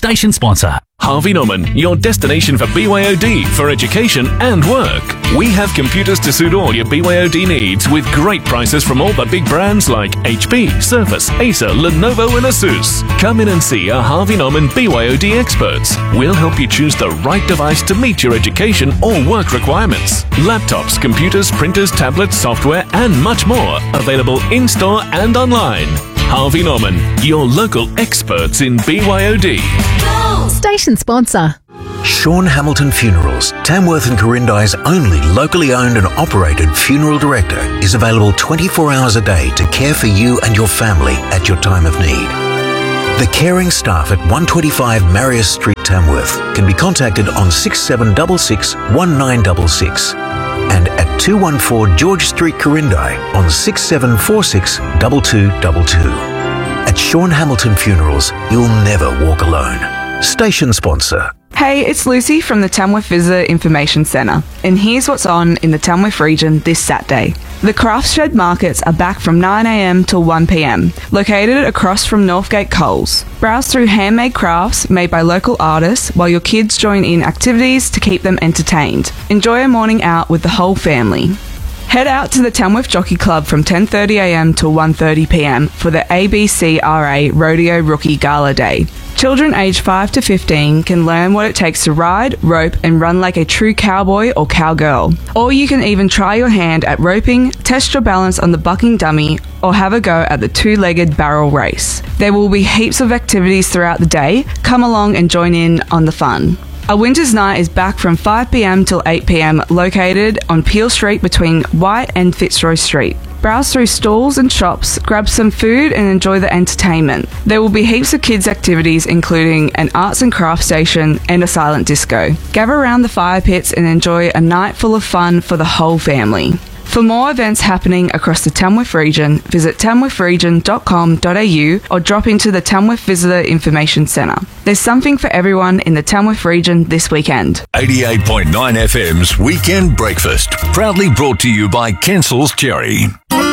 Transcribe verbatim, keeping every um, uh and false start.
station sponsor. Harvey Norman, your destination for B Y O D for education and work. We have computers to suit all your B Y O D needs with great prices from all the big brands like H P, Surface, Acer, Lenovo and Asus. Come in and see our Harvey Norman B Y O D experts. We'll help you choose the right device to meet your education or work requirements. Laptops, computers, printers, tablets, software and much more. Available in-store and online. Harvey Norman, your local experts in B Y O D. Station sponsor. Sean Hamilton Funerals, Tamworth and Corindi's only locally owned and operated funeral director, is available twenty-four hours a day to care for you and your family at your time of need. The caring staff at one twenty-five Marius Street, Tamworth, can be contacted on six seven six six, one nine six six and at two one four George Street, Corindi on six seven four six, two two two two. At Sean Hamilton Funerals, you'll never walk alone. Station sponsor. Hey, it's Lucy from the Tamworth Visitor Information Centre, and here's what's on in the Tamworth region this Saturday. The Crafts Shed Markets are back from nine a m till one p m, located across from Northgate Coles. Browse through handmade crafts made by local artists while your kids join in activities to keep them entertained. Enjoy a morning out with the whole family. Head out to the Tamworth Jockey Club from ten thirty a m till one thirty p m for the A B C R A Rodeo Rookie Gala Day. Children aged five to fifteen can learn what it takes to ride, rope and run like a true cowboy or cowgirl. Or you can even try your hand at roping, test your balance on the bucking dummy or have a go at the two-legged barrel race. There will be heaps of activities throughout the day. Come along and join in on the fun. A Winter's Night is back from five p m till eight p m located on Peel Street between White and Fitzroy Street. Browse through stalls and shops, grab some food and enjoy the entertainment. There will be heaps of kids activities including an arts and crafts station and a silent disco. Gather around the fire pits and enjoy a night full of fun for the whole family. For more events happening across the Tamworth region, visit tamworth region dot com dot a u or drop into the Tamworth Visitor Information Centre. There's something for everyone in the Tamworth region this weekend. eighty-eight point nine F M's Weekend Breakfast, proudly brought to you by Kensel's Cherry.